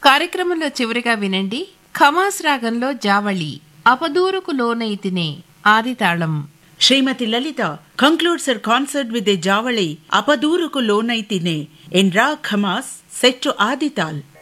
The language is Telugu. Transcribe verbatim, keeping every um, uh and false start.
కార్యక్రమంలో చివరిగా వినండి ఖమాస్ రాగంలో జావళి అపదూరుకు లోనైతినే ఆదితాళం. శ్రీమతి లలిత concludes her concert with a Javali, Apaduruku Lonaitine, in Ra Khamas, set to Adital.